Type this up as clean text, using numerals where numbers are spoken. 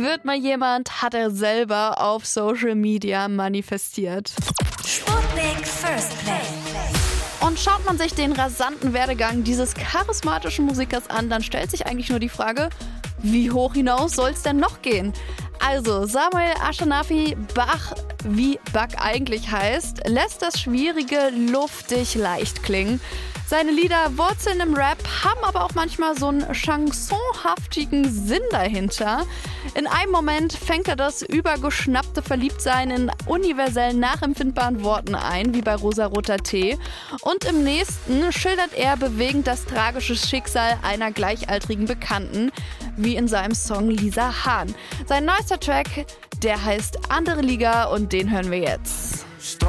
wird mal jemand, hat er selber auf Social Media manifestiert. Sputnik First Play. Und schaut man sich den rasanten Werdegang dieses charismatischen Musikers an, dann stellt sich eigentlich nur die Frage, wie hoch hinaus soll es denn noch gehen? Also, Samuel Ashanafi Bach, wie Bach eigentlich heißt, lässt das Schwierige luftig leicht klingen. Seine Lieder wurzeln im Rap, haben aber auch manchmal so einen chansonhaftigen Sinn dahinter. In einem Moment fängt er das übergeschnappte Verliebtsein in universell nachempfindbaren Worten ein, wie bei Rosaroter Tee. Und im nächsten schildert er bewegend das tragische Schicksal einer gleichaltrigen Bekannten, wie in seinem Song Lisa Hahn. Sein neuester Track, der heißt Andere Liga und den hören wir jetzt.